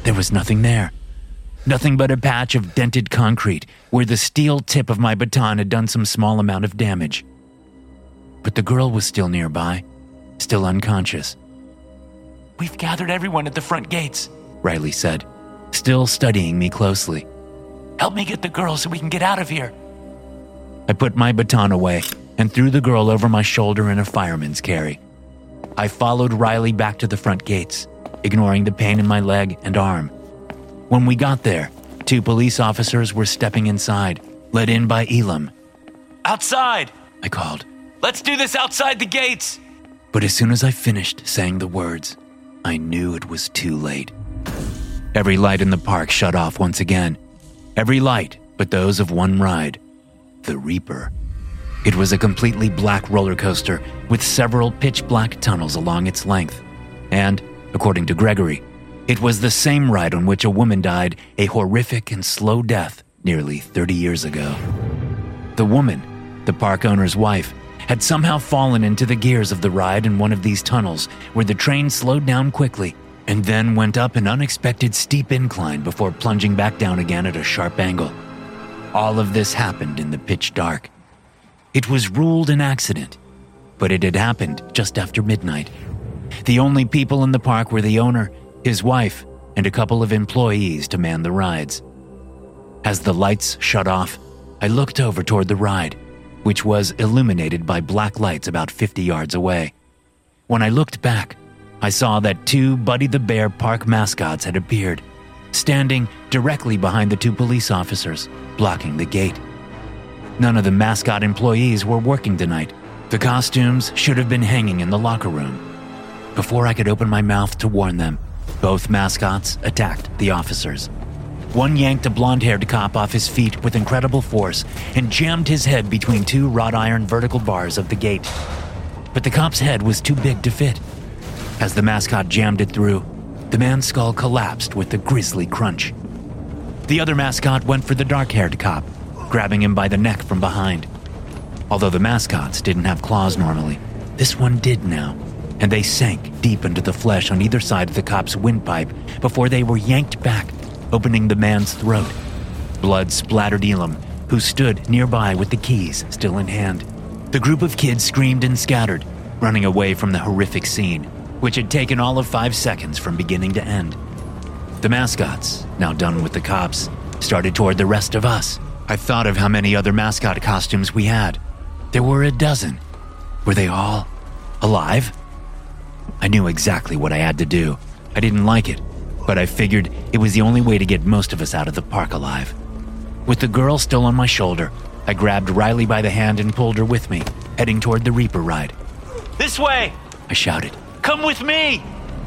There was nothing there. Nothing but a patch of dented concrete where the steel tip of my baton had done some small amount of damage. But the girl was still nearby, still unconscious. "We've gathered everyone at the front gates," Riley said, still studying me closely. "Help me get the girl so we can get out of here." I put my baton away and threw the girl over my shoulder in a fireman's carry. I followed Riley back to the front gates, ignoring the pain in my leg and arm. When we got there, 2 police officers were stepping inside, led in by Elam. "Outside!" I called. "Let's do this outside the gates!" But as soon as I finished saying the words, I knew it was too late. Every light in the park shut off once again. Every light but those of one ride, the Reaper. It was a completely black roller coaster with several pitch-black tunnels along its length. And, according to Gregory, it was the same ride on which a woman died a horrific and slow death nearly 30 years ago. The woman, the park owner's wife, had somehow fallen into the gears of the ride in one of these tunnels where the train slowed down quickly and then went up an unexpected steep incline before plunging back down again at a sharp angle. All of this happened in the pitch dark. It was ruled an accident, but it had happened just after midnight. The only people in the park were the owner, his wife, and a couple of employees to man the rides. As the lights shut off, I looked over toward the ride, which was illuminated by black lights about 50 yards away. When I looked back, I saw that 2 Buddy the Bear park mascots had appeared, standing directly behind the 2 police officers, blocking the gate. None of the mascot employees were working tonight. The costumes should have been hanging in the locker room. Before I could open my mouth to warn them, both mascots attacked the officers. One yanked a blonde-haired cop off his feet with incredible force and jammed his head between 2 wrought iron vertical bars of the gate. But the cop's head was too big to fit. As the mascot jammed it through, the man's skull collapsed with a grisly crunch. The other mascot went for the dark-haired cop, grabbing him by the neck from behind. Although the mascots didn't have claws normally, this one did now, and they sank deep into the flesh on either side of the cop's windpipe before they were yanked back, opening the man's throat. Blood splattered Elam, who stood nearby with the keys still in hand. The group of kids screamed and scattered, running away from the horrific scene, which had taken all of 5 seconds from beginning to end. The mascots, now done with the cops, started toward the rest of us. I thought of how many other mascot costumes we had. There were a dozen. Were they all alive? I knew exactly what I had to do. I didn't like it, but I figured it was the only way to get most of us out of the park alive. With the girl still on my shoulder, I grabbed Riley by the hand and pulled her with me, heading toward the Reaper ride. "This way!" I shouted. "Come with me!"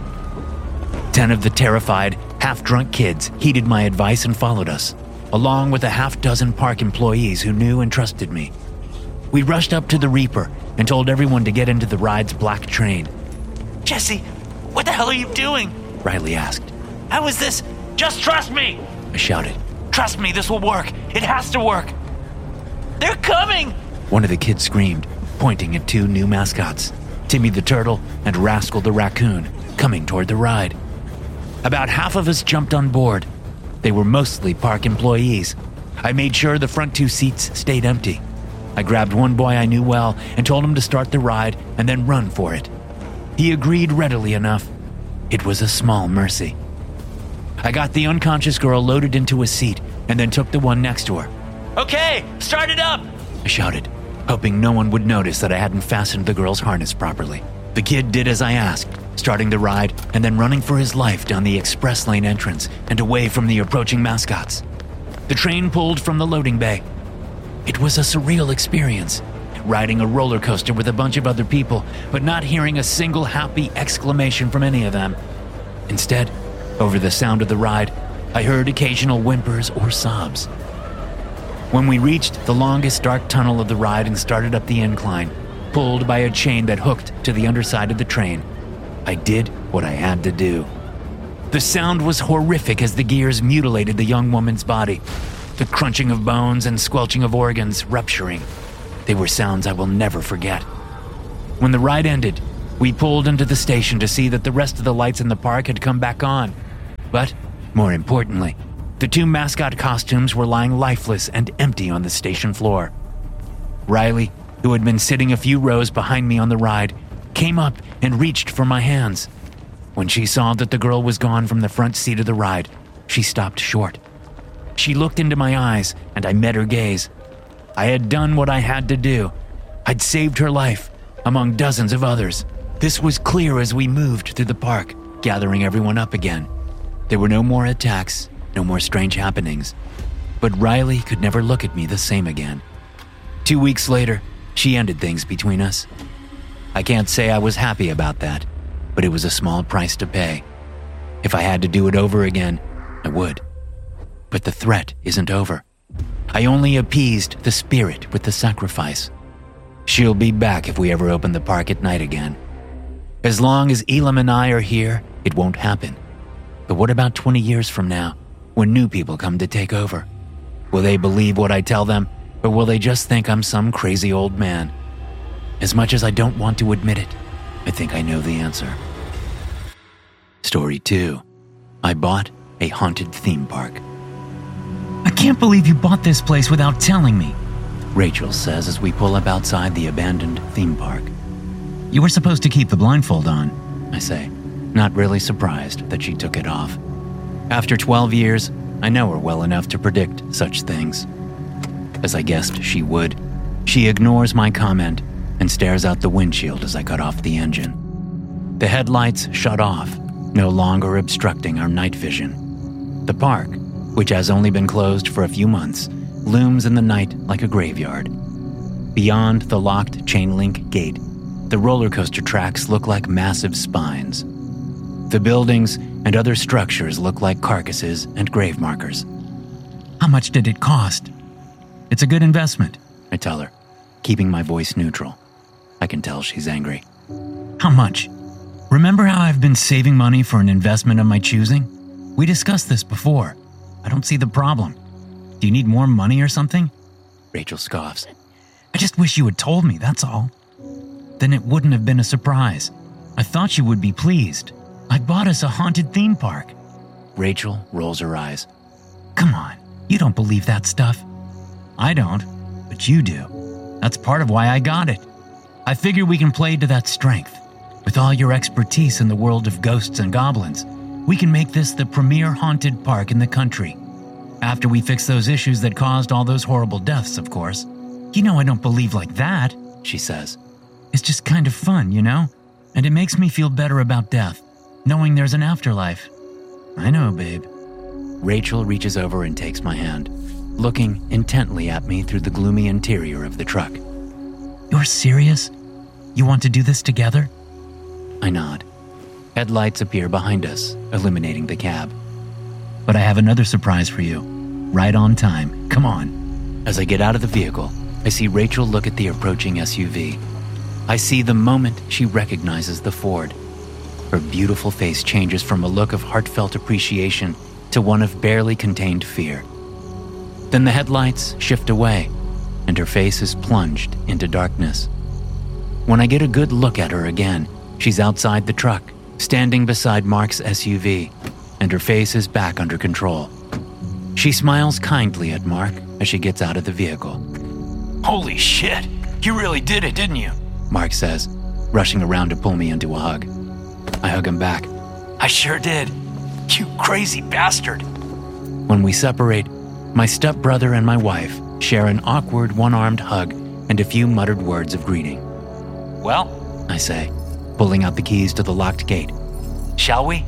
10 of the terrified, half-drunk kids heeded my advice and followed us, along with a half-dozen park employees who knew and trusted me. We rushed up to the Reaper and told everyone to get into the ride's black train. "Jesse, what the hell are you doing?" Riley asked. "How is this? Just trust me!" I shouted. "Trust me, this will work. It has to work." "They're coming!" one of the kids screamed, pointing at 2 new mascots, Timmy the Turtle and Rascal the Raccoon, coming toward the ride. About half of us jumped on board. They were mostly park employees. I made sure the front 2 seats stayed empty. I grabbed one boy I knew well and told him to start the ride and then run for it. He agreed readily enough. It was a small mercy. I got the unconscious girl loaded into a seat and then took the one next to her. "Okay, start it up!" I shouted, hoping no one would notice that I hadn't fastened the girl's harness properly. The kid did as I asked, starting the ride and then running for his life down the express lane entrance and away from the approaching mascots. The train pulled from the loading bay. It was a surreal experience, riding a roller coaster with a bunch of other people, but not hearing a single happy exclamation from any of them. Instead, over the sound of the ride, I heard occasional whimpers or sobs. When we reached the longest dark tunnel of the ride and started up the incline, pulled by a chain that hooked to the underside of the train, I did what I had to do. The sound was horrific as the gears mutilated the young woman's body, the crunching of bones and squelching of organs rupturing. They were sounds I will never forget. When the ride ended, we pulled into the station to see that the rest of the lights in the park had come back on. But More importantly, the 2 mascot costumes were lying lifeless and empty on the station floor. Riley, who had been sitting a few rows behind me on the ride, came up and reached for my hands. When she saw that the girl was gone from the front seat of the ride, she stopped short. She looked into my eyes, and I met her gaze. I had done what I had to do. I'd saved her life, among dozens of others. This was clear as we moved through the park, gathering everyone up again. There were no more attacks, no more strange happenings. But Riley could never look at me the same again. 2 weeks later, she ended things between us. I can't say I was happy about that, but it was a small price to pay. If I had to do it over again, I would. But the threat isn't over. I only appeased the spirit with the sacrifice. She'll be back if we ever open the park at night again. As long as Elam and I are here, it won't happen. But what about 20 years from now, when new people come to take over? Will they believe what I tell them, or will they just think I'm some crazy old man? As much as I don't want to admit it, I think I know the answer. Story 2. I bought a haunted theme park. I can't believe you bought this place without telling me, Rachel says as we pull up outside the abandoned theme park. You were supposed to keep the blindfold on, I say, not really surprised that she took it off. After 12 years, I know her well enough to predict such things. As I guessed she would, she ignores my comment and stares out the windshield as I cut off the engine. The headlights shut off, no longer obstructing our night vision. The park, which has only been closed for a few months, looms in the night like a graveyard. Beyond the locked chain-link gate, the roller coaster tracks look like massive spines. The buildings and other structures look like carcasses and grave markers. How much did it cost? It's a good investment, I tell her, keeping my voice neutral. I can tell she's angry. How much? Remember how I've been saving money for an investment of my choosing? We discussed this before. I don't see the problem. Do you need more money or something? Rachel scoffs. I just wish you had told me, that's all. Then it wouldn't have been a surprise. I thought you would be pleased. I bought us a haunted theme park. Rachel rolls her eyes. Come on, you don't believe that stuff. I don't, but you do. That's part of why I got it. I figure we can play to that strength. With all your expertise in the world of ghosts and goblins, we can make this the premier haunted park in the country. After we fix those issues that caused all those horrible deaths, of course. You know I don't believe like that, she says. It's just kind of fun, you know? And it makes me feel better about death, knowing there's an afterlife. I know, babe. Rachel reaches over and takes my hand, looking intently at me through the gloomy interior of the truck. You're serious? You want to do this together? I nod. Headlights appear behind us, illuminating the cab. But I have another surprise for you. Right on time. Come on. As I get out of the vehicle, I see Rachel look at the approaching SUV. I see the moment she recognizes the Ford. Her beautiful face changes from a look of heartfelt appreciation to one of barely contained fear. Then the headlights shift away, and her face is plunged into darkness. When I get a good look at her again, she's outside the truck, standing beside Mark's SUV, and her face is back under control. She smiles kindly at Mark as she gets out of the vehicle. Holy shit, you really did it, didn't you? Mark says, rushing around to pull me into a hug. I hug him back. I sure did. You crazy bastard. When we separate, my stepbrother and my wife share an awkward one-armed hug and a few muttered words of greeting. Well, I say, pulling out the keys to the locked gate. Shall we?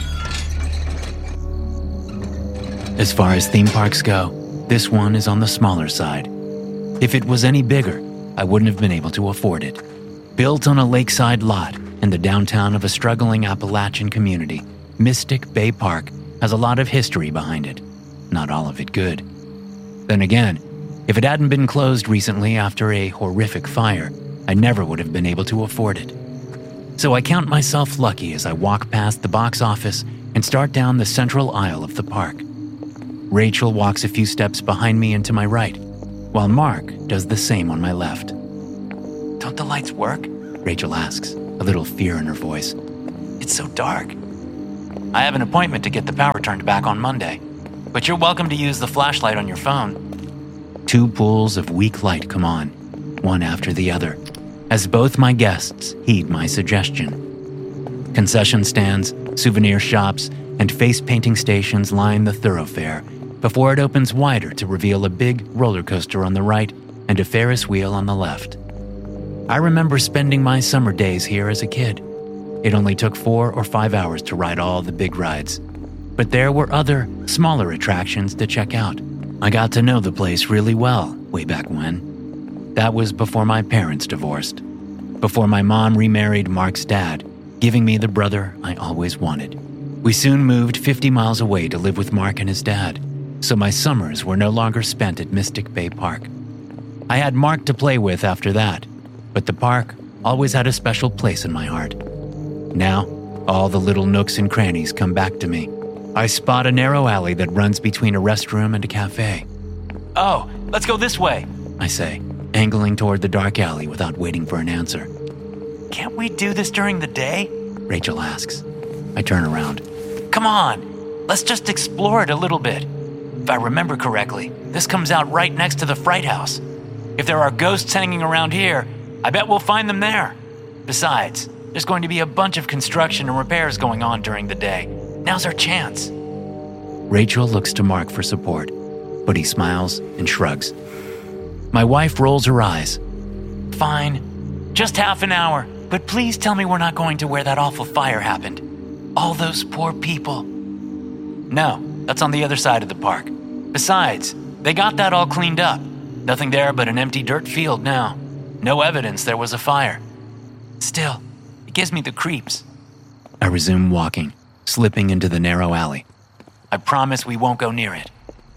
As far as theme parks go, this one is on the smaller side. If it was any bigger, I wouldn't have been able to afford it. Built on a lakeside lot in the downtown of a struggling Appalachian community, Mystic Bay Park has a lot of history behind it. Not all of it good. Then again, if it hadn't been closed recently after a horrific fire, I never would have been able to afford it. So I count myself lucky as I walk past the box office and start down the central aisle of the park. Rachel walks a few steps behind me and to my right, while Mark does the same on my left. Don't the lights work? Rachel asks, a little fear in her voice. It's so dark. I have an appointment to get the power turned back on Monday, but you're welcome to use the flashlight on your phone. 2 pools of weak light come on, one after the other, as both my guests heed my suggestion. Concession stands, souvenir shops, and face-painting stations line the thoroughfare before it opens wider to reveal a big roller coaster on the right and a Ferris wheel on the left. I remember spending my summer days here as a kid. It only took 4 or 5 hours to ride all the big rides, but there were other, smaller attractions to check out. I got to know the place really well way back when. That was before my parents divorced, before my mom remarried Mark's dad, giving me the brother I always wanted. We soon moved 50 miles away to live with Mark and his dad, so my summers were no longer spent at Mystic Bay Park. I had Mark to play with after that, but the park always had a special place in my heart. Now, all the little nooks and crannies come back to me. I spot a narrow alley that runs between a restroom and a cafe. Oh, let's go this way, I say, angling toward the dark alley without waiting for an answer. Can't we do this during the day? Rachel asks. I turn around. Come on, let's just explore it a little bit. If I remember correctly, this comes out right next to the Fright House. If there are ghosts hanging around here, I bet we'll find them there. Besides, there's going to be a bunch of construction and repairs going on during the day. Now's our chance. Rachel looks to Mark for support, but he smiles and shrugs. My wife rolls her eyes. Fine, just half an hour, but please tell me we're not going to where that awful fire happened. All those poor people. No, that's on the other side of the park. Besides, they got that all cleaned up. Nothing there but an empty dirt field now. No evidence there was a fire. Still, it gives me the creeps. I resume walking, slipping into the narrow alley. I promise we won't go near it.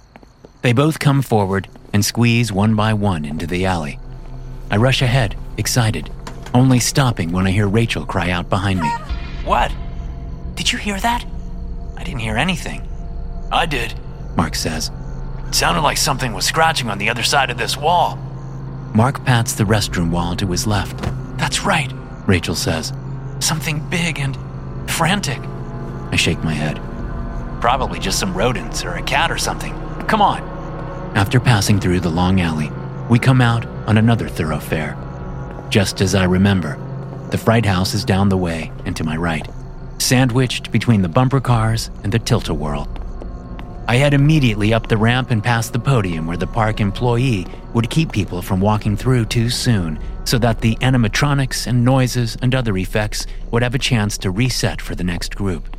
They both come forward and squeeze one by one into the alley. I rush ahead, excited, only stopping when I hear Rachel cry out behind me. What? Did you hear that? I didn't hear anything. I did, Mark says. It sounded like something was scratching on the other side of this wall. Mark pats the restroom wall to his left. That's right, Rachel says. Something big and frantic. I shake my head. Probably just some rodents or a cat or something. Come on. After passing through the long alley, we come out on another thoroughfare. Just as I remember, the Fright House is down the way and to my right, sandwiched between the bumper cars and the tilt-a-whirl. I head immediately up the ramp and past the podium where the park employee would keep people from walking through too soon so that the animatronics and noises and other effects would have a chance to reset for the next group.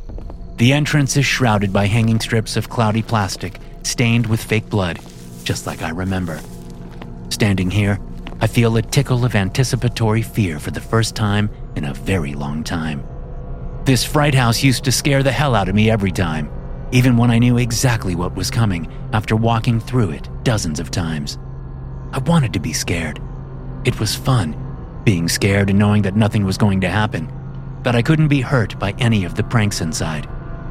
The entrance is shrouded by hanging strips of cloudy plastic stained with fake blood, just like I remember. Standing here, I feel a tickle of anticipatory fear for the first time in a very long time. This Fright House used to scare the hell out of me every time, even when I knew exactly what was coming after walking through it dozens of times. I wanted to be scared. It was fun, being scared and knowing that nothing was going to happen, that I couldn't be hurt by any of the pranks inside.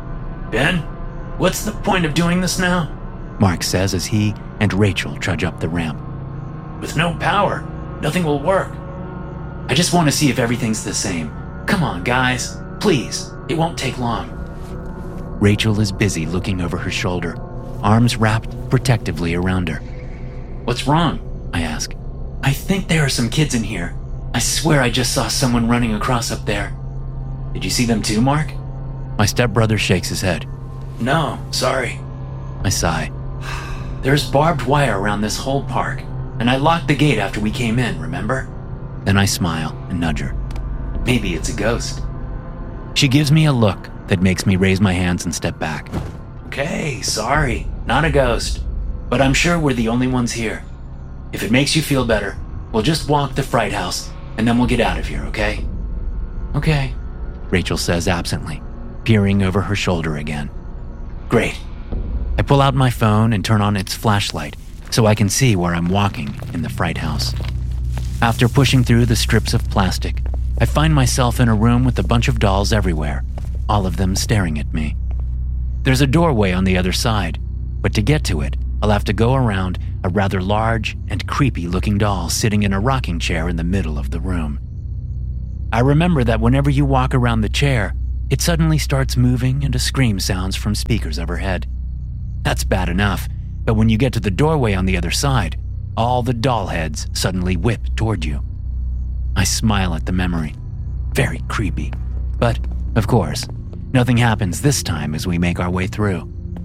Ben, what's the point of doing this now? Mark says as he and Rachel trudge up the ramp. With no power, nothing will work. I just want to see if everything's the same. Come on, guys. Please, it won't take long. Rachel is busy looking over her shoulder, arms wrapped protectively around her. What's wrong? I ask. I think there are some kids in here. I swear I just saw someone running across up there. Did you see them too, Mark? My stepbrother shakes his head. No, sorry. I sigh. There's barbed wire around this whole park, and I locked the gate after we came in, remember? Then I smile and nudge her. Maybe it's a ghost. She gives me a look that makes me raise my hands and step back. Okay, sorry, not a ghost, but I'm sure we're the only ones here. If it makes you feel better, we'll just walk the Fright House, and then we'll get out of here, okay? Okay, Rachel says absently, peering over her shoulder again. Great. I pull out my phone and turn on its flashlight so I can see where I'm walking in the Fright House. After pushing through the strips of plastic, I find myself in a room with a bunch of dolls everywhere, all of them staring at me. There's a doorway on the other side, but to get to it, I'll have to go around a rather large and creepy-looking doll sitting in a rocking chair in the middle of the room. I remember that whenever you walk around the chair, it suddenly starts moving and a scream sounds from speakers overhead. That's bad enough, but when you get to the doorway on the other side, all the doll heads suddenly whip toward you. I smile at the memory. Very creepy. But, of course, nothing happens this time as we make our way through.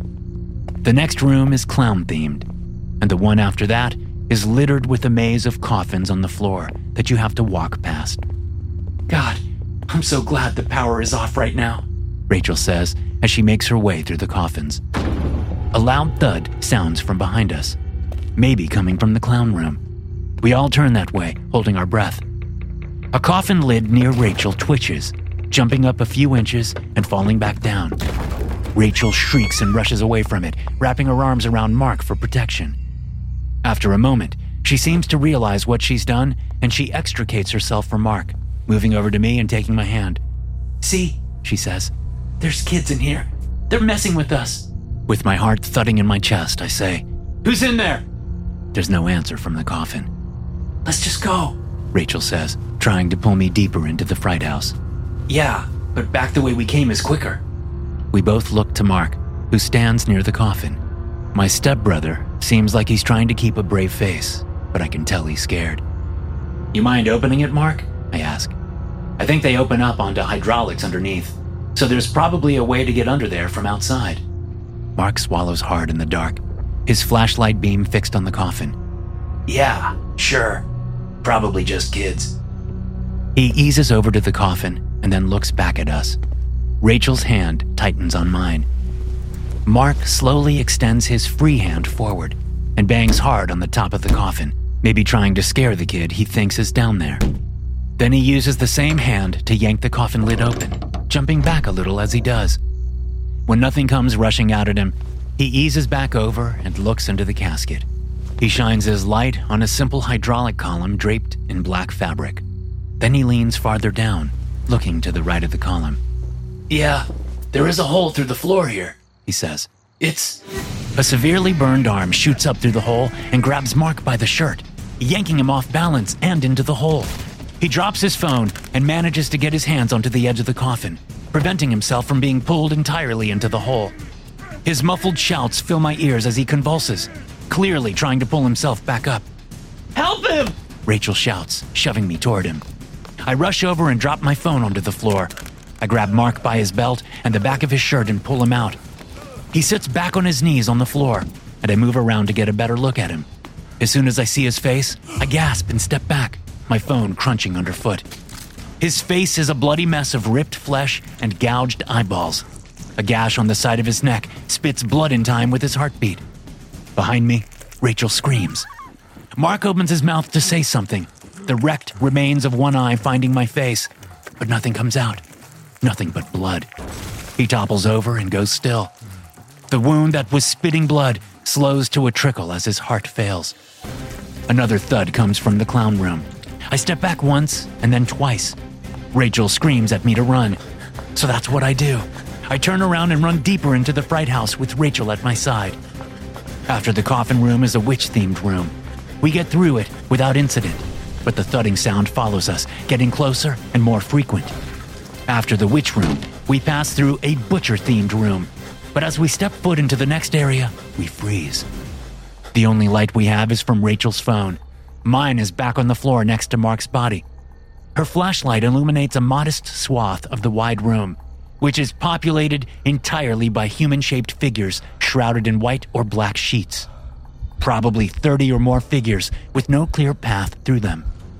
The next room is clown-themed, and the one after that is littered with a maze of coffins on the floor that you have to walk past. God, I'm so glad the power is off right now, Rachel says as she makes her way through the coffins. A loud thud sounds from behind us, maybe coming from the clown room. We all turn that way, holding our breath. A coffin lid near Rachel twitches, jumping up a few inches and falling back down. Rachel shrieks and rushes away from it, wrapping her arms around Mark for protection. After a moment, she seems to realize what she's done, and she extricates herself from Mark, moving over to me and taking my hand. See, she says, there's kids in here. They're messing with us. With my heart thudding in my chest, I say, Who's in there? There's no answer from the coffin. Let's just go, Rachel says, trying to pull me deeper into the fright house. Yeah, but back the way we came is quicker. We both look to Mark, who stands near the coffin. My stepbrother seems like he's trying to keep a brave face, but I can tell he's scared. You mind opening it, Mark? I ask. I think they open up onto hydraulics underneath, so there's probably a way to get under there from outside. Mark swallows hard in the dark, his flashlight beam fixed on the coffin. Yeah, sure. Probably just kids. He eases over to the coffin and then looks back at us. Rachel's hand tightens on mine. Mark slowly extends his free hand forward and bangs hard on the top of the coffin, maybe trying to scare the kid he thinks is down there. Then he uses the same hand to yank the coffin lid open, jumping back a little as he does. When nothing comes rushing out at him, he eases back over and looks into the casket. He shines his light on a simple hydraulic column draped in black fabric. Then he leans farther down, looking to the right of the column. Yeah, there is a hole through the floor here, he says. It's... A severely burned arm shoots up through the hole and grabs Mark by the shirt, yanking him off balance and into the hole. He drops his phone and manages to get his hands onto the edge of the coffin, preventing himself from being pulled entirely into the hole. His muffled shouts fill my ears as he convulses, clearly trying to pull himself back up. Help him! Rachel shouts, shoving me toward him. I rush over and drop my phone onto the floor. I grab Mark by his belt and the back of his shirt and pull him out. He sits back on his knees on the floor, and I move around to get a better look at him. As soon as I see his face, I gasp and step back, my phone crunching underfoot. His face is a bloody mess of ripped flesh and gouged eyeballs. A gash on the side of his neck spits blood in time with his heartbeat. Behind me, Rachel screams. Mark opens his mouth to say something, the wrecked remains of one eye finding my face, but nothing comes out. Nothing but blood. He topples over and goes still. The wound that was spitting blood slows to a trickle as his heart fails. Another thud comes from the clown room. I step back once and then twice. Rachel screams at me to run, so that's what I do. I turn around and run deeper into the fright house with Rachel at my side. After the coffin room is a witch-themed room. We get through it without incident, but the thudding sound follows us, getting closer and more frequent. After the witch room, we pass through a butcher-themed room, but as we step foot into the next area, we freeze. The only light we have is from Rachel's phone. Mine is back on the floor next to Mark's body. Her flashlight illuminates a modest swath of the wide room, which is populated entirely by human-shaped figures shrouded in white or black sheets. Probably 30 or more figures with no clear path through them.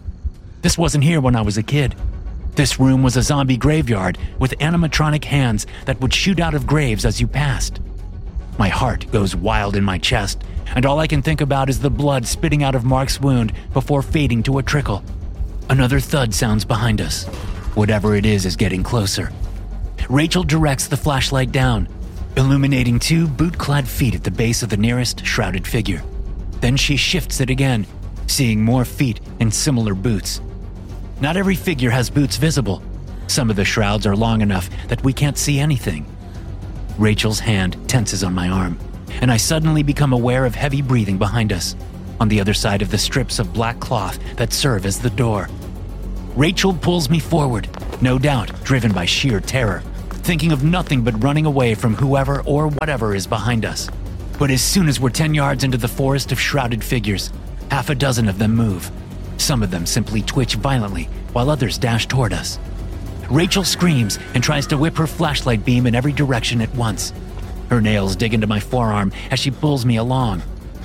This wasn't here when I was a kid. This room was a zombie graveyard with animatronic hands that would shoot out of graves as you passed. My heart goes wild in my chest, and all I can think about is the blood spitting out of Mark's wound before fading to a trickle. Another thud sounds behind us. Whatever it is getting closer. Rachel directs the flashlight down, illuminating 2 boot-clad feet at the base of the nearest shrouded figure. Then she shifts it again, seeing more feet in similar boots. Not every figure has boots visible. Some of the shrouds are long enough that we can't see anything. Rachel's hand tenses on my arm, and I suddenly become aware of heavy breathing behind us, on the other side of the strips of black cloth that serve as the door. Rachel pulls me forward, no doubt driven by sheer terror. thinking of nothing but running away from whoever or whatever is behind us. But as soon as we're 10 yards into the forest of shrouded figures, half a dozen of them move. Some of them simply twitch violently, while others dash toward us. Rachel screams and tries to whip her flashlight beam in every direction at once. Her nails dig into my forearm as she pulls me along.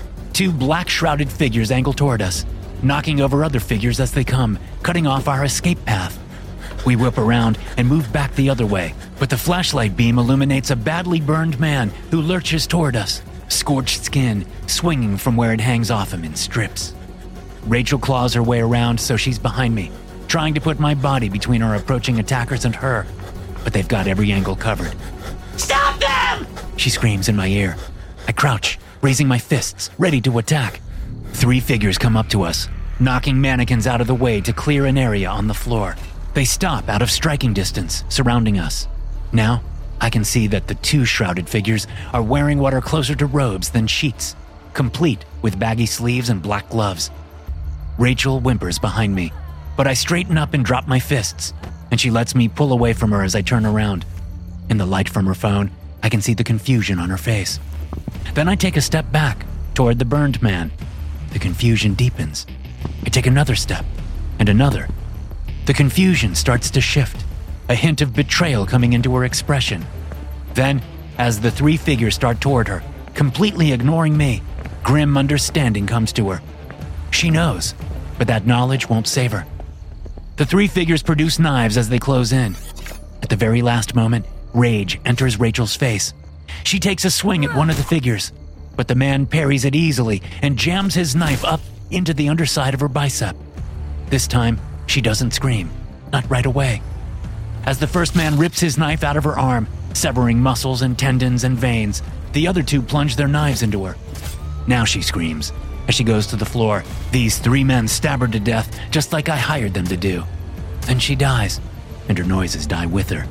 2 black shrouded figures angle toward us, knocking over other figures as they come, cutting off our escape path. We whip around and move back the other way, but the flashlight beam illuminates a badly burned man who lurches toward us, scorched skin swinging from where it hangs off him in strips. Rachel claws her way around so she's behind me, trying to put my body between our approaching attackers and her, but they've got every angle covered. "Stop them!" she screams in my ear. I crouch, raising my fists, ready to attack. 3 figures come up to us, knocking mannequins out of the way to clear an area on the floor. They stop out of striking distance, surrounding us. Now, I can see that the 2 shrouded figures are wearing what are closer to robes than sheets, complete with baggy sleeves and black gloves. Rachel whimpers behind me, but I straighten up and drop my fists, and she lets me pull away from her as I turn around. In the light from her phone, I can see the confusion on her face. Then I take a step back, toward the burned man. The confusion deepens. I take another step, and another. The confusion starts to shift, a hint of betrayal coming into her expression. Then, as the 3 figures start toward her, completely ignoring me, grim understanding comes to her. She knows, but that knowledge won't save her. The 3 figures produce knives as they close in. At the very last moment, rage enters Rachel's face. She takes a swing at one of the figures, but the man parries it easily and jams his knife up into the underside of her bicep. This time, she doesn't scream, not right away. As the first man rips his knife out of her arm, severing muscles and tendons and veins, the other 2 plunge their knives into her. Now she screams. As she goes to the floor, these 3 men stab her to death just like I hired them to do. Then she dies, and her noises die with her.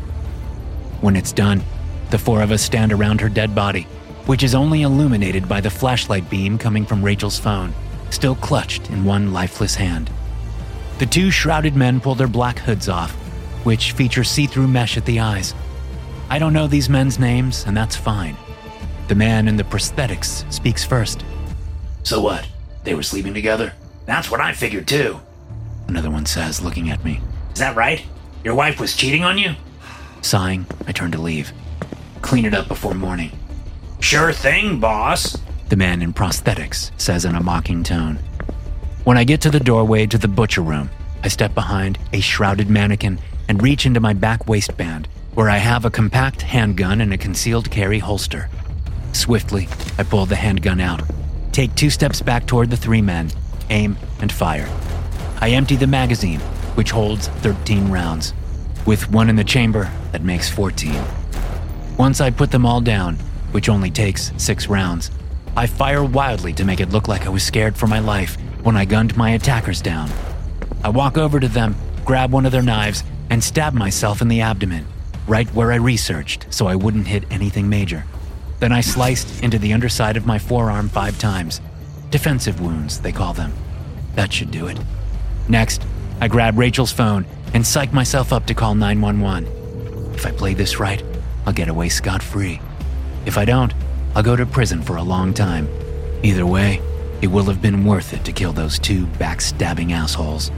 When it's done, the 4 of us stand around her dead body, which is only illuminated by the flashlight beam coming from Rachel's phone, still clutched in one lifeless hand. The 2 shrouded men pull their black hoods off, which feature see-through mesh at the eyes. I don't know these men's names, and that's fine. The man in the prosthetics speaks first. "So what? They were sleeping together? That's what I figured too," another one says, looking at me. "Is that right? Your wife was cheating on you?" Sighing, I turn to leave. "Clean it up before morning." "Sure thing, boss," the man in prosthetics says in a mocking tone. When I get to the doorway to the butcher room, I step behind a shrouded mannequin and reach into my back waistband, where I have a compact handgun and a concealed carry holster. Swiftly, I pull the handgun out, take 2 steps back toward the 3 men, aim, and fire. I empty the magazine, which holds 13 rounds, with 1 in the chamber that makes 14. Once I put them all down, which only takes 6 rounds, I fire wildly to make it look like I was scared for my life when I gunned my attackers down. I walk over to them, grab one of their knives, and stab myself in the abdomen, right where I researched so I wouldn't hit anything major. Then I sliced into the underside of my forearm 5 times. Defensive wounds, they call them. That should do it. Next, I grab Rachel's phone and psych myself up to call 911. If I play this right, I'll get away scot-free. If I don't, I'll go to prison for a long time. Either way, it will have been worth it to kill those 2 backstabbing assholes.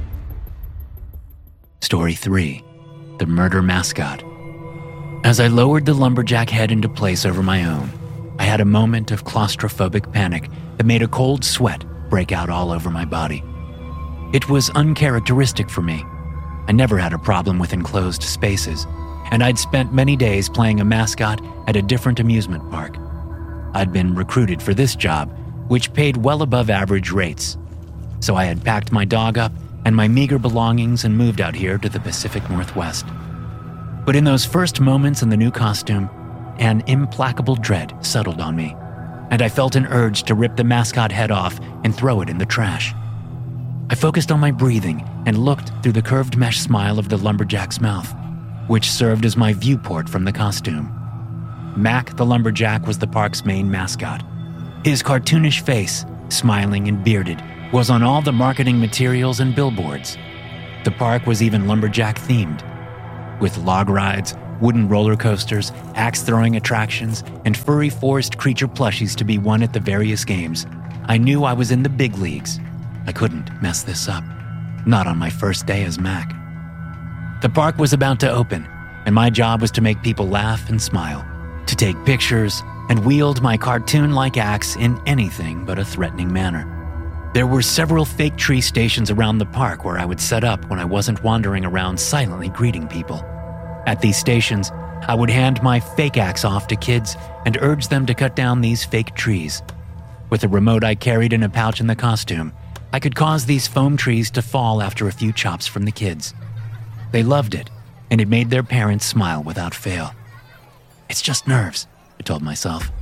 Story 3. The Murder Mascot. As I lowered the lumberjack head into place over my own, I had a moment of claustrophobic panic that made a cold sweat break out all over my body. It was uncharacteristic for me. I never had a problem with enclosed spaces, and I'd spent many days playing a mascot at a different amusement park. I'd been recruited for this job, which paid well above average rates. So I had packed my dog up and my meager belongings and moved out here to the Pacific Northwest. But in those first moments in the new costume, an implacable dread settled on me, and I felt an urge to rip the mascot head off and throw it in the trash. I focused on my breathing and looked through the curved mesh smile of the lumberjack's mouth, which served as my viewport from the costume. Mac the lumberjack was the park's main mascot. His cartoonish face, smiling and bearded, was on all the marketing materials and billboards. The park was even lumberjack themed, with log rides, wooden roller coasters, axe-throwing attractions, and furry forest creature plushies to be won at the various games, I knew I was in the big leagues. I couldn't mess this up. Not on my first day as Mac. The park was about to open, and my job was to make people laugh and smile, to take pictures, and wield my cartoon-like axe in anything but a threatening manner. There were several fake tree stations around the park where I would set up when I wasn't wandering around silently greeting people. At these stations, I would hand my fake axe off to kids and urge them to cut down these fake trees. With a remote I carried in a pouch in the costume, I could cause these foam trees to fall after a few chops from the kids. They loved it, and it made their parents smile without fail. It's just nerves, I told myself.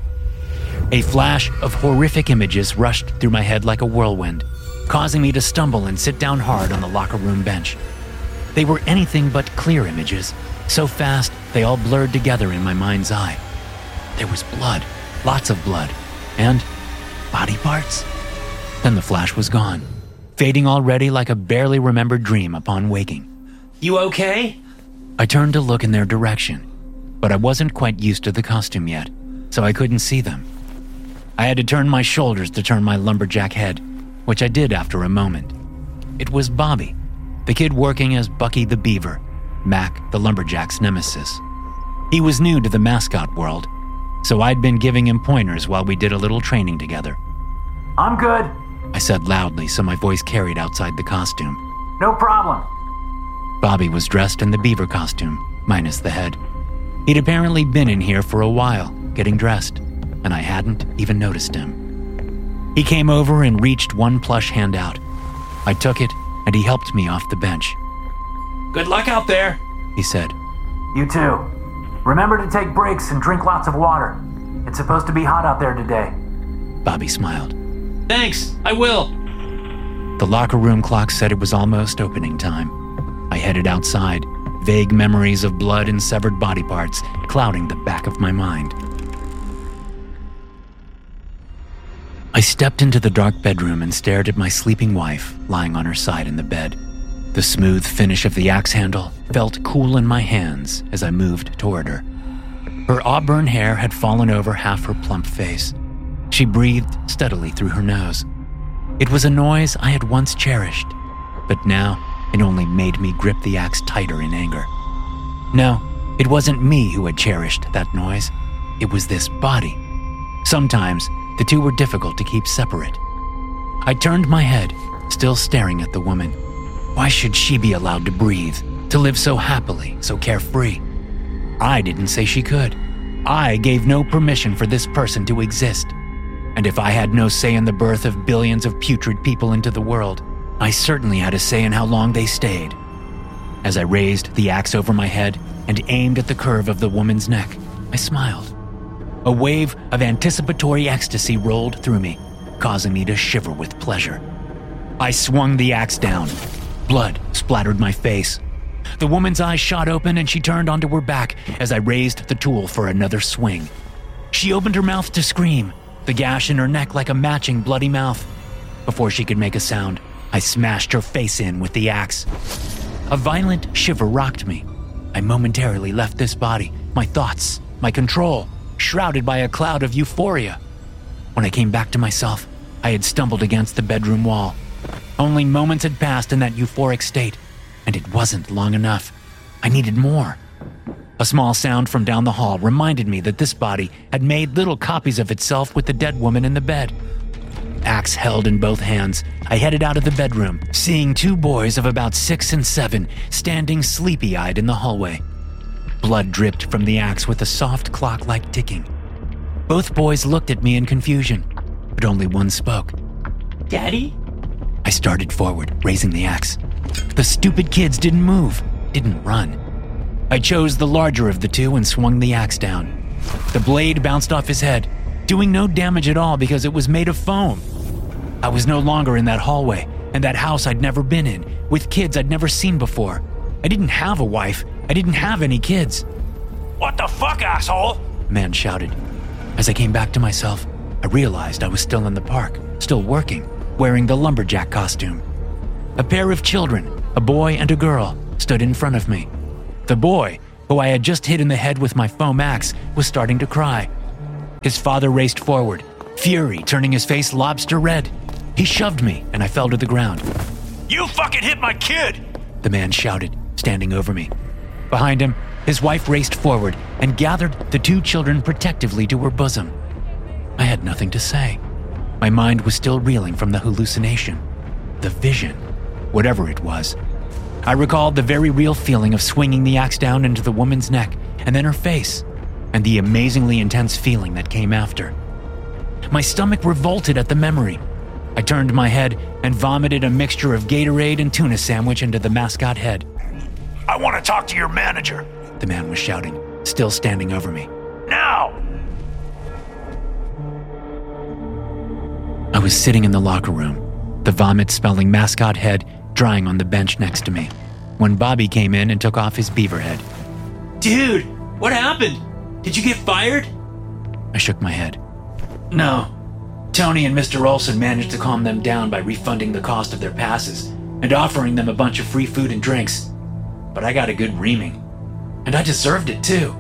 A flash of horrific images rushed through my head like a whirlwind, causing me to stumble and sit down hard on the locker room bench. They were anything but clear images, so fast they all blurred together in my mind's eye. There was blood, lots of blood, and body parts. Then the flash was gone, fading already like a barely remembered dream upon waking. You okay? I turned to look in their direction, but I wasn't quite used to the costume yet, so I couldn't see them. I had to turn my shoulders to turn my lumberjack head, which I did after a moment. It was Bobby, the kid working as Bucky the Beaver, Mac the lumberjack's nemesis. He was new to the mascot world, so I'd been giving him pointers while we did a little training together. I'm good. I said loudly so my voice carried outside the costume. No problem. Bobby was dressed in the beaver costume, minus the head. He'd apparently been in here for a while, getting dressed, and I hadn't even noticed him. He came over and reached one plush hand out. I took it, and he helped me off the bench. Good luck out there, he said. You too. Remember to take breaks and drink lots of water. It's supposed to be hot out there today. Bobby smiled. Thanks, I will. The locker room clock said it was almost opening time. I headed outside, vague memories of blood and severed body parts clouding the back of my mind. I stepped into the dark bedroom and stared at my sleeping wife lying on her side in the bed. The smooth finish of the axe handle felt cool in my hands as I moved toward her. Her auburn hair had fallen over half her plump face. She breathed steadily through her nose. It was a noise I had once cherished, but now it only made me grip the axe tighter in anger. No, it wasn't me who had cherished that noise. It was this body. Sometimes the two were difficult to keep separate. I turned my head, still staring at the woman. Why should she be allowed to breathe, to live so happily, so carefree? I didn't say she could. I gave no permission for this person to exist. And if I had no say in the birth of billions of putrid people into the world, I certainly had a say in how long they stayed. As I raised the axe over my head and aimed at the curve of the woman's neck, I smiled. A wave of anticipatory ecstasy rolled through me, causing me to shiver with pleasure. I swung the axe down. Blood splattered my face. The woman's eyes shot open and she turned onto her back as I raised the tool for another swing. She opened her mouth to scream, the gash in her neck like a matching bloody mouth. Before she could make a sound, I smashed her face in with the axe. A violent shiver rocked me. I momentarily left this body, my thoughts, my control, shrouded by a cloud of euphoria. When I came back to myself, I had stumbled against the bedroom wall. Only moments had passed in that euphoric state, and it wasn't long enough. I needed more. A small sound from down the hall reminded me that this body had made little copies of itself with the dead woman in the bed. Axe held in both hands, I headed out of the bedroom, seeing two boys of about 6 and 7 standing sleepy-eyed in the hallway. Blood dripped from the axe with a soft clock-like ticking. Both boys looked at me in confusion, but only one spoke. Daddy? I started forward, raising the axe. The stupid kids didn't move, didn't run. I chose the larger of the two and swung the axe down. The blade bounced off his head, doing no damage at all because it was made of foam. I was no longer in that hallway and that house I'd never been in, with kids I'd never seen before. I didn't have a wife. I didn't have any kids. What the fuck, asshole? A man shouted. As I came back to myself, I realized I was still in the park, still working, wearing the lumberjack costume. A pair of children, a boy and a girl, stood in front of me. The boy, who I had just hit in the head with my foam axe, was starting to cry. His father raced forward, fury turning his face lobster red. He shoved me, and I fell to the ground. You fucking hit my kid! The man shouted, standing over me. Behind him, his wife raced forward and gathered the 2 children protectively to her bosom. I had nothing to say. My mind was still reeling from the hallucination, the vision, whatever it was. I recalled the very real feeling of swinging the axe down into the woman's neck and then her face, and the amazingly intense feeling that came after. My stomach revolted at the memory. I turned my head and vomited a mixture of Gatorade and tuna sandwich into the mascot head. I want to talk to your manager, the man was shouting, still standing over me. now! I was sitting in the locker room, the vomit-smelling mascot head drying on the bench next to me, when Bobby came in and took off his beaver head. Dude, what happened? Did you get fired? I shook my head. No. Tony and Mr. Olson managed to calm them down by refunding the cost of their passes and offering them a bunch of free food and drinks. But I got a good reaming. And I deserved it too.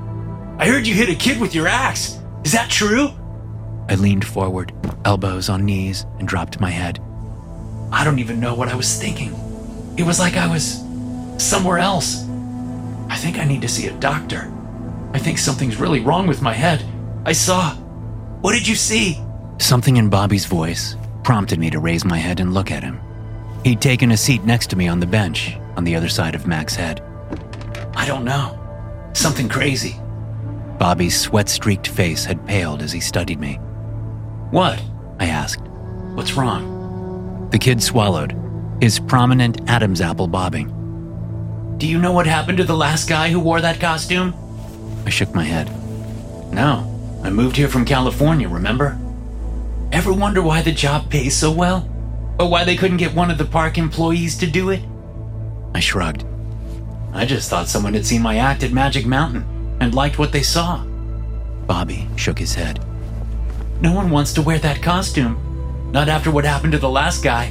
I heard you hit a kid with your axe. Is that true? I leaned forward, elbows on knees, and dropped my head. I don't even know what I was thinking. It was like I was somewhere else. I think I need to see a doctor. I think something's really wrong with my head. I saw... What did you see? Something in Bobby's voice prompted me to raise my head and look at him. He'd taken a seat next to me on the bench on the other side of Mac's head. I don't know. Something crazy. Bobby's sweat-streaked face had paled as he studied me. What? I asked. What's wrong? The kid swallowed, his prominent Adam's apple bobbing. Do you know what happened to the last guy who wore that costume? I shook my head. No. I moved here from California, remember? Ever wonder why the job pays so well? Or why they couldn't get one of the park employees to do it? I shrugged. I just thought someone had seen my act at Magic Mountain and liked what they saw. Bobby shook his head. No one wants to wear that costume. Not after what happened to the last guy.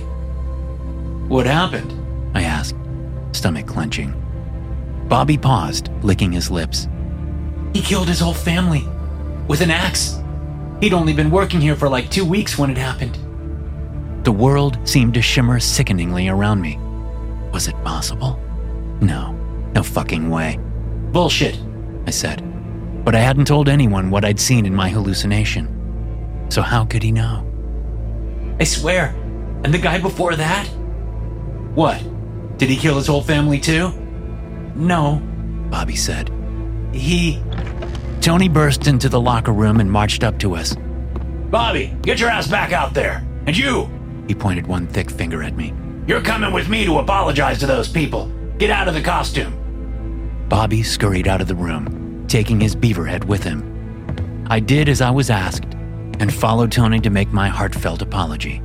What happened? I asked, stomach clenching. Bobby paused, licking his lips. He killed his whole family. With an axe. He'd only been working here for like 2 weeks when it happened. The world seemed to shimmer sickeningly around me. Was it possible? No fucking way. Bullshit, I said. But I hadn't told anyone what I'd seen in my hallucination. So how could he know? I swear. And the guy before that? What? Did he kill his whole family too? No, Bobby said. Tony burst into the locker room and marched up to us. Bobby, get your ass back out there. And you! He pointed one thick finger at me. You're coming with me to apologize to those people. Get out of the costume. Bobby scurried out of the room, taking his beaver head with him. I did as I was asked and followed Tony to make my heartfelt apology.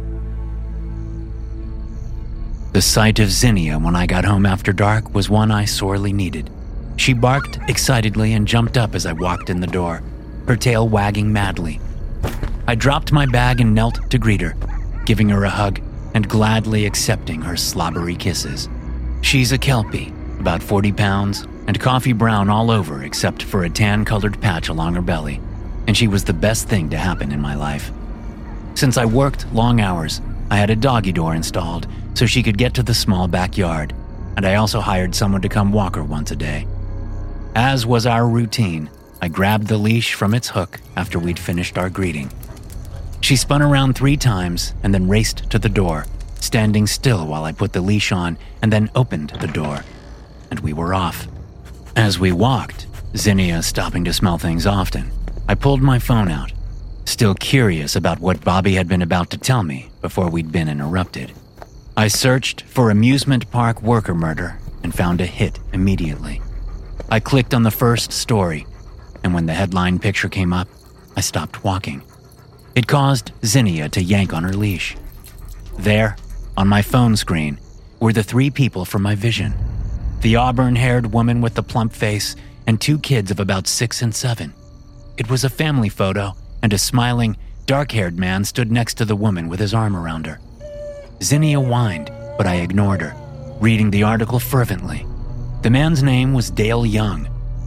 The sight of Zinnia when I got home after dark was one I sorely needed. She barked excitedly and jumped up as I walked in the door, her tail wagging madly. I dropped my bag and knelt to greet her, giving her a hug and gladly accepting her slobbery kisses. She's a Kelpie, about 40 pounds, and coffee brown all over except for a tan-colored patch along her belly, and she was the best thing to happen in my life. Since I worked long hours, I had a doggy door installed so she could get to the small backyard, and I also hired someone to come walk her once a day. As was our routine, I grabbed the leash from its hook after we'd finished our greeting. She spun around 3 times and then raced to the door, standing still while I put the leash on and then opened the door, and we were off. As we walked, Zinnia stopping to smell things often, I pulled my phone out, still curious about what Bobby had been about to tell me before we'd been interrupted. I searched for amusement park worker murder and found a hit immediately. I clicked on the first story, and when the headline picture came up, I stopped walking. It caused Zinnia to yank on her leash. There, on my phone screen, were the 3 people from my vision. The auburn-haired woman with the plump face and 2 kids of about 6 and 7. It was a family photo, and a smiling, dark-haired man stood next to the woman with his arm around her. Zinnia whined, but I ignored her, reading the article fervently. The man's name was Dale Young,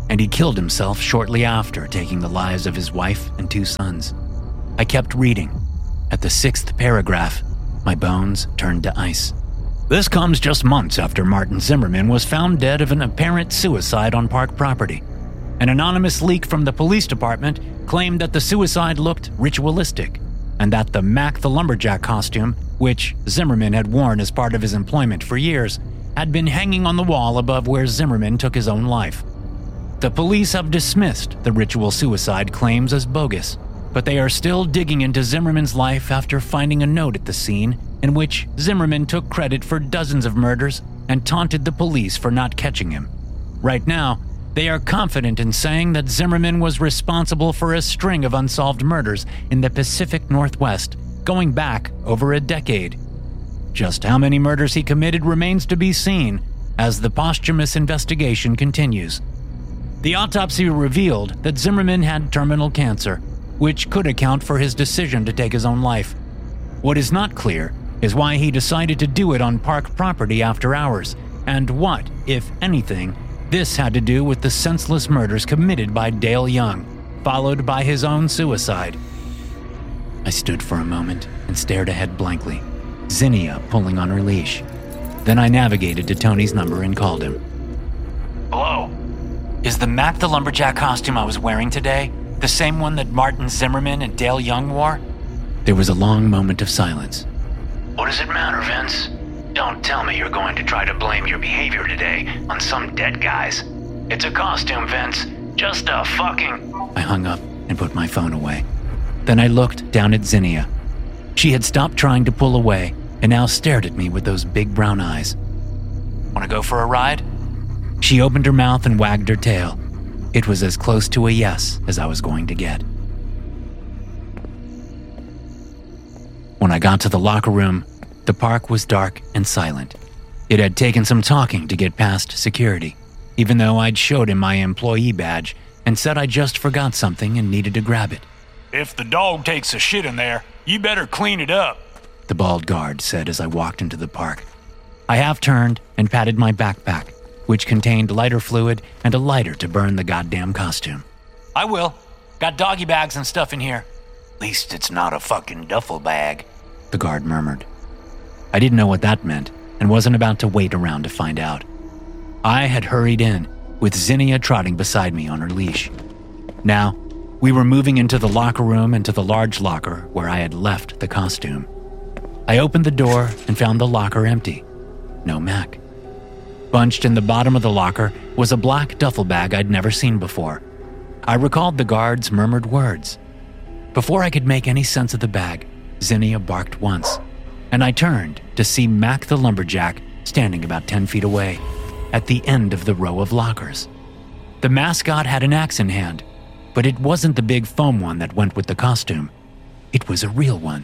and he killed himself shortly after, taking the lives of his wife and 2 sons. I kept reading. At the 6th paragraph, my bones turned to ice. This comes just months after Martin Zimmerman was found dead of an apparent suicide on park property. An anonymous leak from the police department claimed that the suicide looked ritualistic, and that the Mac the Lumberjack costume, which Zimmerman had worn as part of his employment for years, had been hanging on the wall above where Zimmerman took his own life. The police have dismissed the ritual suicide claims as bogus, but they are still digging into Zimmerman's life after finding a note at the scene in which Zimmerman took credit for dozens of murders and taunted the police for not catching him. Right now, they are confident in saying that Zimmerman was responsible for a string of unsolved murders in the Pacific Northwest, going back over a decade. Just how many murders he committed remains to be seen as the posthumous investigation continues. The autopsy revealed that Zimmerman had terminal cancer, which could account for his decision to take his own life. What is not clear is why he decided to do it on park property after hours, and what, if anything, this had to do with the senseless murders committed by Dale Young, followed by his own suicide. I stood for a moment and stared ahead blankly, Zinnia pulling on her leash. Then I navigated to Tony's number and called him. Hello? Is the Mac the Lumberjack costume I was wearing today the same one that Martin Zimmerman and Dale Young wore? There was a long moment of silence. What does it matter, Vince? Don't tell me you're going to try to blame your behavior today on some dead guys. It's a costume, Vince. Just a fucking... I hung up and put my phone away. Then I looked down at Zinnia. She had stopped trying to pull away and now stared at me with those big brown eyes. Want to go for a ride? She opened her mouth and wagged her tail. It was as close to a yes as I was going to get. When I got to the locker room, the park was dark and silent. It had taken some talking to get past security, even though I'd showed him my employee badge and said I just forgot something and needed to grab it. If the dog takes a shit in there, you better clean it up, the bald guard said as I walked into the park. I half-turned and patted my backpack, which contained lighter fluid and a lighter to burn the goddamn costume. I will. Got doggy bags and stuff in here. Least it's not a fucking duffel bag, the guard murmured. I didn't know what that meant and wasn't about to wait around to find out. I had hurried in, with Zinnia trotting beside me on her leash. Now, we were moving into the locker room and to the large locker where I had left the costume. I opened the door and found the locker empty. No Mac. Bunched in the bottom of the locker was a black duffel bag I'd never seen before. I recalled the guard's murmured words. Before I could make any sense of the bag, Zinnia barked once, and I turned to see Mac the Lumberjack standing about 10 feet away, at the end of the row of lockers. The mascot had an axe in hand, but it wasn't the big foam one that went with the costume. It was a real one.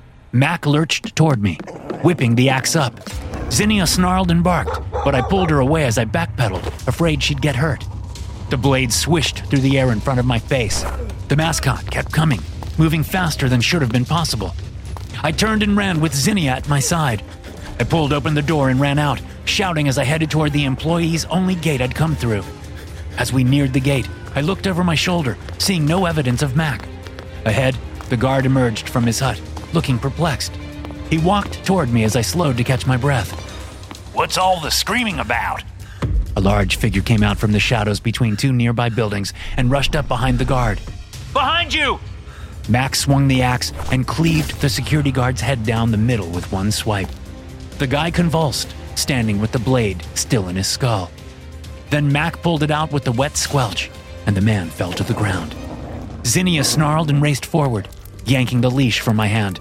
Mac lurched toward me, whipping the axe up. Zinnia snarled and barked, but I pulled her away as I backpedaled, afraid she'd get hurt. The blade swished through the air in front of my face. The mascot kept coming, moving faster than should have been possible. I turned and ran with Zinnia at my side. I pulled open the door and ran out, shouting as I headed toward the employee's only gate I'd come through. As we neared the gate, I looked over my shoulder, seeing no evidence of Mac. Ahead, the guard emerged from his hut, looking perplexed. He walked toward me as I slowed to catch my breath. What's all the screaming about? A large figure came out from the shadows between 2 nearby buildings and rushed up behind the guard. Behind you! Mac swung the axe and cleaved the security guard's head down the middle with one swipe. The guy convulsed, standing with the blade still in his skull. Then Mac pulled it out with the wet squelch, and the man fell to the ground. Zinnia snarled and raced forward, yanking the leash from my hand.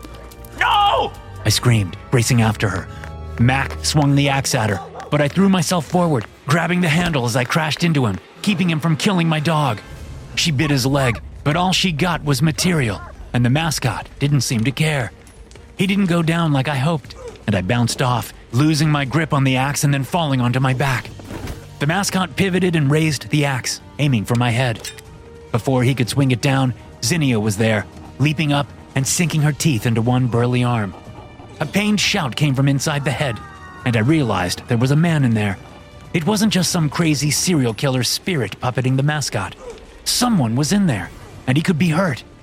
No! I screamed, racing after her. Mac swung the axe at her, but I threw myself forward, grabbing the handle as I crashed into him, keeping him from killing my dog. She bit his leg, but all she got was material, and the mascot didn't seem to care. He didn't go down like I hoped, and I bounced off, losing my grip on the axe and then falling onto my back. The mascot pivoted and raised the axe, aiming for my head. Before he could swing it down, Zinnia was there, leaping up and sinking her teeth into one burly arm. A pained shout came from inside the head, and I realized there was a man in there. It wasn't just some crazy serial killer spirit puppeting the mascot. Someone was in there, and he could be hurt.